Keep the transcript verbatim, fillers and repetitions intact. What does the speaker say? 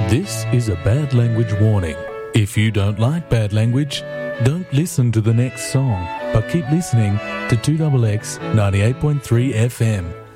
This is a bad language warning. If you don't like bad language, don't listen to the next song, but keep listening to two X X ninety-eight point three F M.